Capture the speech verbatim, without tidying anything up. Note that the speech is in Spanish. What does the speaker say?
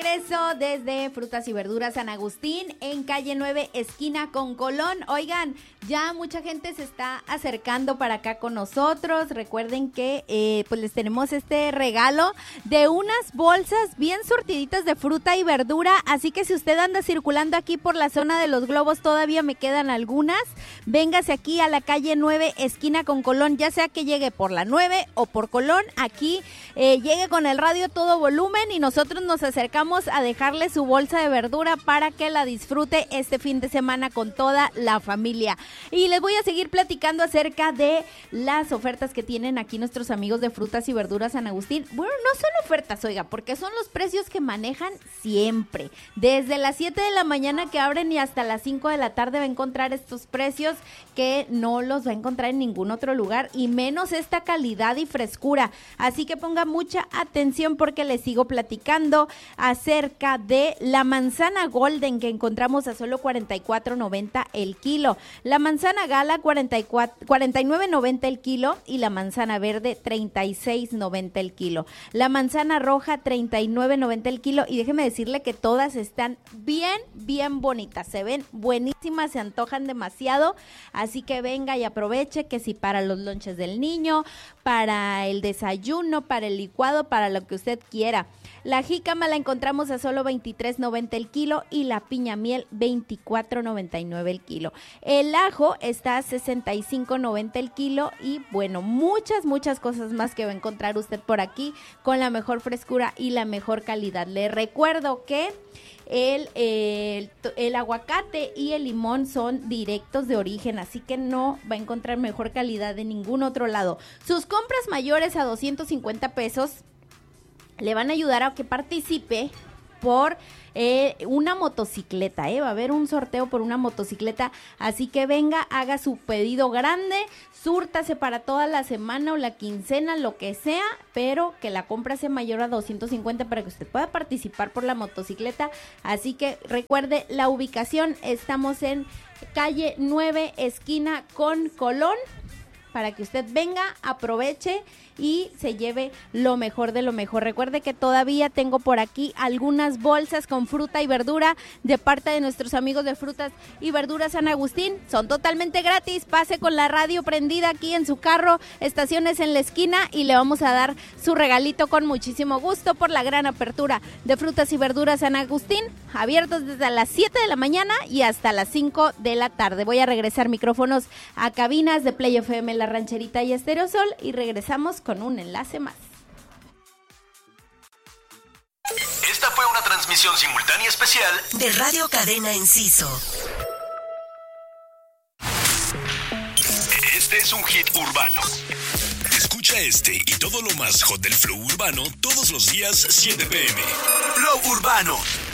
regreso desde Frutas y Verduras San Agustín, en calle nueve, esquina con Colón. Oigan, ya mucha gente se está acercando para acá con nosotros. Recuerden que eh, pues les tenemos este regalo de unas bolsas bien surtiditas de fruta y verdura, así que si usted anda circulando aquí por la zona de los globos, todavía me quedan algunas. Véngase aquí a la calle nueve, esquina con Colón, ya sea que llegue por la nueve o por Colón, aquí eh, llegue con el radio todo volumen y nosotros nos acercamos a dejarle su bolsa de verdura para que la disfrute este fin de semana con toda la familia. Y les voy a seguir platicando acerca de las ofertas que tienen aquí nuestros amigos de Frutas y Verduras San Agustín. Bueno, no son ofertas, oiga, porque son los precios que manejan siempre. Desde las siete de la mañana que abren y hasta las cinco de la tarde va a encontrar estos precios que no los va a encontrar en ningún otro lugar, y menos esta calidad y frescura. Así que ponga mucha atención porque les sigo platicando acerca de la manzana golden que encontramos a solo cuarenta y cuatro noventa el kilo, la manzana gala cuarenta y cuatro, cuarenta y nueve noventa el kilo y la manzana verde treinta y seis noventa el kilo, la manzana roja treinta y nueve noventa el kilo, y déjeme decirle que todas están bien, bien bonitas, se ven buenísimas, se antojan demasiado, así que venga y aproveche, que si para los lonches del niño, para el desayuno, para el licuado, para lo que usted quiera. La jícama la encontramos a solo veintitrés noventa el kilo y la piña miel veinticuatro noventa y nueve el kilo. El ajo está a sesenta y cinco noventa el kilo y bueno, muchas, muchas cosas más que va a encontrar usted por aquí con la mejor frescura y la mejor calidad. Le recuerdo que El, el, el aguacate y el limón son directos de origen, así que no va a encontrar mejor calidad de ningún otro lado. Sus compras mayores a doscientos cincuenta pesos le van a ayudar a que participe por eh, una motocicleta, ¿eh? Va a haber un sorteo por una motocicleta, así que venga, haga su pedido grande, súrtase para toda la semana o la quincena, lo que sea, pero que la compra sea mayor a doscientos cincuenta para que usted pueda participar por la motocicleta. Así que recuerde la ubicación, estamos en calle nueve, esquina con Colón, para que usted venga, aproveche y se lleve lo mejor de lo mejor. Recuerde que todavía tengo por aquí algunas bolsas con fruta y verdura de parte de nuestros amigos de Frutas y Verduras San Agustín. Son totalmente gratis. Pase con la radio prendida aquí en su carro, estaciones en la esquina y le vamos a dar su regalito con muchísimo gusto por la gran apertura de Frutas y Verduras San Agustín, abiertos desde las siete de la mañana y hasta las cinco de la tarde. Voy a regresar micrófonos a cabinas de Play F M, La Rancherita y Estéreo Sol y regresamos con un enlace más. Esta fue una transmisión simultánea especial de Radio Cadena Enciso. Este es un hit urbano. Escucha este y todo lo más hot del flow urbano todos los días siete p m. Flow Urbano.